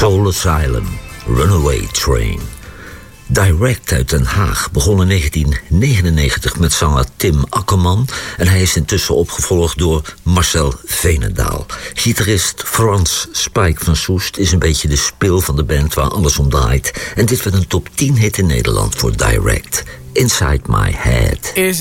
Soul Asylum, Runaway Train. Direct uit Den Haag begon in 1999 met zanger Tim Akkerman en hij is intussen opgevolgd door Marcel Veenendaal. Gitarist Frans Spijk van Soest is een beetje de spil van de band waar alles om draait. En dit werd een top 10 hit in Nederland voor Direct. Inside My Head.